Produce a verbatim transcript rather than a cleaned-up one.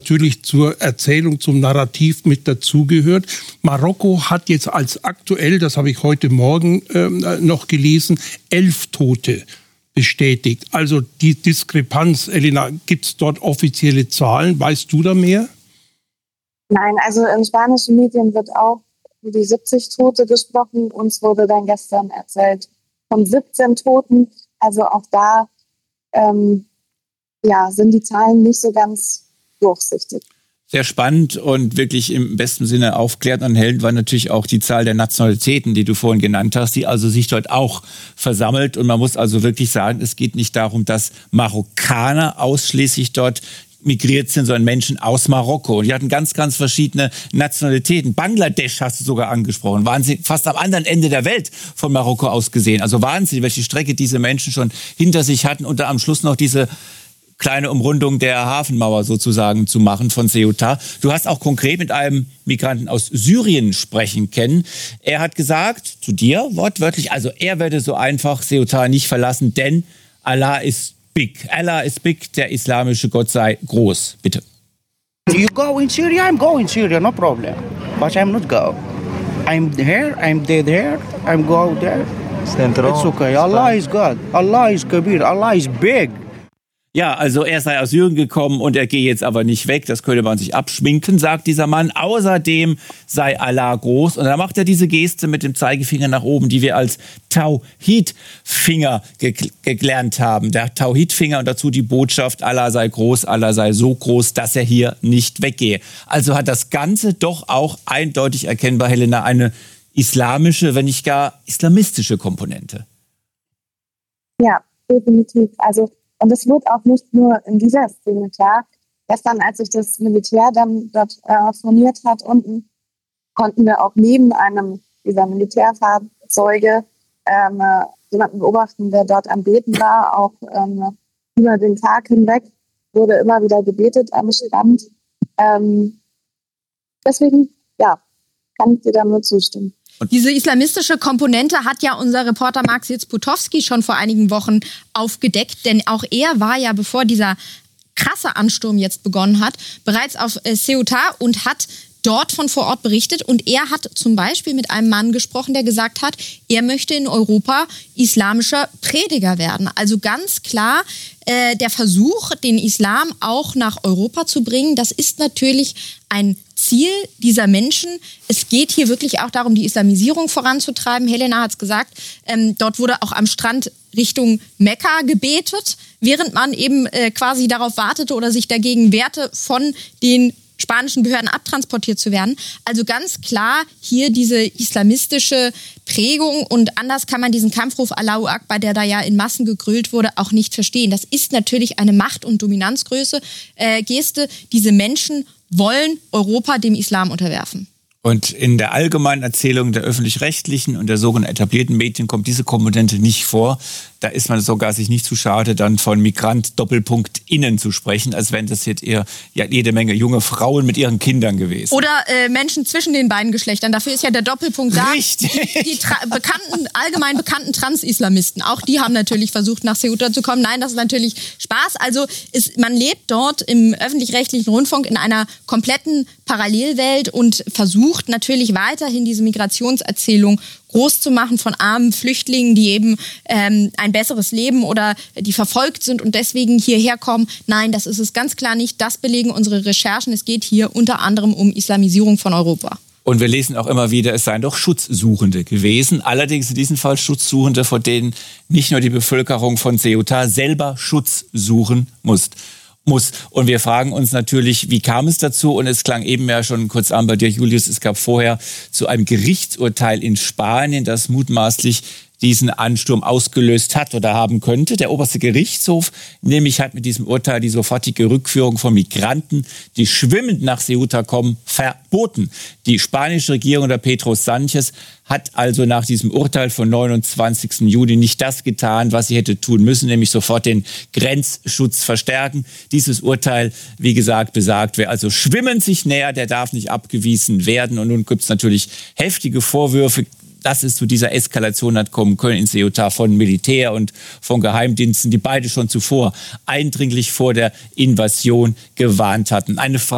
natürlich zur Erzählung, zum Narrativ mit dazugehört. Marokko hat jetzt als aktuell, das habe ich heute Morgen äh, noch gelesen, elf Tote bestätigt. Also die Diskrepanz, Elena, gibt es dort offizielle Zahlen? Weißt du da mehr? Nein, also in spanischen Medien wird auch über die siebzig Tote gesprochen. Uns wurde dann gestern erzählt von siebzehn Toten. Also auch da ähm, ja, sind die Zahlen nicht so ganz durchsichtig. Sehr spannend und wirklich im besten Sinne aufklärend und erhellend war natürlich auch die Zahl der Nationalitäten, die du vorhin genannt hast, die also sich dort auch versammelt. Und man muss also wirklich sagen, es geht nicht darum, dass Marokkaner ausschließlich dort migriert sind, sondern Menschen aus Marokko. Und die hatten ganz, ganz verschiedene Nationalitäten. Bangladesch hast du sogar angesprochen. Waren sie fast am anderen Ende der Welt von Marokko aus gesehen. Also Wahnsinn, welche Strecke diese Menschen schon hinter sich hatten und da am Schluss noch diese kleine Umrundung der Hafenmauer sozusagen zu machen von Ceuta. Du hast auch konkret mit einem Migranten aus Syrien sprechen können. Er hat gesagt, zu dir wortwörtlich, also er werde so einfach Ceuta nicht verlassen, denn Allah ist big. Allah is big, der islamische Gott sei groß. Bitte. You go in Syria, I'm going in Syria, no problem. But I'm not go. I'm here, I'm dead here, I'm go there. It's okay. Allah is God. Allah is Kabir. Allah is big. Ja, also er sei aus Syrien gekommen und er gehe jetzt aber nicht weg. Das könnte man sich abschminken, sagt dieser Mann. Außerdem sei Allah groß. Und dann macht er diese Geste mit dem Zeigefinger nach oben, die wir als Tauhid-Finger ge- gelernt haben. Der Tauhid-Finger und dazu die Botschaft, Allah sei groß, Allah sei so groß, dass er hier nicht weggehe. Also hat das Ganze doch auch eindeutig erkennbar, Helena, eine islamische, wenn nicht gar islamistische Komponente. Ja, definitiv. Also und es wird auch nicht nur in dieser Szene klar. Gestern, als sich das Militär dann dort äh, formiert hat unten, konnten wir auch neben einem dieser Militärfahrzeuge ähm, jemanden beobachten, der dort am Beten war. Auch ähm, über den Tag hinweg wurde immer wieder gebetet am Strand. Ähm, deswegen, ja, kann ich dir da nur zustimmen. Diese islamistische Komponente hat ja unser Reporter Marc Sitzbutowski schon vor einigen Wochen aufgedeckt, denn auch er war ja, bevor dieser krasse Ansturm jetzt begonnen hat, bereits auf äh, Ceuta und hat dort von vor Ort berichtet. Und er hat zum Beispiel mit einem Mann gesprochen, der gesagt hat, er möchte in Europa islamischer Prediger werden. Also ganz klar äh, der Versuch, den Islam auch nach Europa zu bringen, das ist natürlich ein Ziel dieser Menschen. Es geht hier wirklich auch darum, die Islamisierung voranzutreiben. Helena hat es gesagt, ähm, dort wurde auch am Strand Richtung Mekka gebetet, während man eben äh, quasi darauf wartete oder sich dagegen wehrte, von den spanischen Behörden abtransportiert zu werden. Also ganz klar hier diese islamistische Prägung und anders kann man diesen Kampfruf Allahu Akbar, der da ja in Massen gegrölt wurde, auch nicht verstehen. Das ist natürlich eine Macht- und Dominanzgröße, äh, Geste. Diese Menschen wollen Europa dem Islam unterwerfen. Und in der allgemeinen Erzählung der öffentlich-rechtlichen und der sogenannten etablierten Medien kommt diese Komponente nicht vor. Da ist man sogar sich nicht zu schade, dann von Migrant Doppelpunkt innen zu sprechen, als wären das jetzt eher ja, jede Menge junge Frauen mit ihren Kindern gewesen. Oder äh, Menschen zwischen den beiden Geschlechtern. Dafür ist ja der Doppelpunkt da. Richtig. Die, die tra- bekannten, allgemein bekannten Trans-Islamisten, auch die haben natürlich versucht, nach Ceuta zu kommen. Nein, das ist natürlich Spaß. Also ist, man lebt dort im öffentlich-rechtlichen Rundfunk in einer kompletten Parallelwelt und versucht natürlich weiterhin diese Migrationserzählung groß zu machen von armen Flüchtlingen, die eben ähm, ein besseres Leben oder die verfolgt sind und deswegen hierher kommen. Nein, das ist es ganz klar nicht. Das belegen unsere Recherchen. Es geht hier unter anderem um Islamisierung von Europa. Und wir lesen auch immer wieder, es seien doch Schutzsuchende gewesen. Allerdings in diesem Fall Schutzsuchende, vor denen nicht nur die Bevölkerung von Ceuta selber Schutz suchen muss. muss. Und wir fragen uns natürlich, wie kam es dazu? Und es klang eben ja schon kurz an bei dir, Julius, es gab vorher zu einem Gerichtsurteil in Spanien, das mutmaßlich diesen Ansturm ausgelöst hat oder haben könnte. Der oberste Gerichtshof nämlich hat mit diesem Urteil die sofortige Rückführung von Migranten, die schwimmend nach Ceuta kommen, verboten. Die spanische Regierung unter Pedro Sánchez hat also nach diesem Urteil vom neunundzwanzigsten Juli nicht das getan, was sie hätte tun müssen, nämlich sofort den Grenzschutz verstärken. Dieses Urteil, wie gesagt, besagt, wer also schwimmend sich nähert, der darf nicht abgewiesen werden. Und nun gibt es natürlich heftige Vorwürfe, dass es zu dieser Eskalation hat kommen können in Ceuta von Militär und von Geheimdiensten, die beide schon zuvor eindringlich vor der Invasion gewarnt hatten. Eine Frage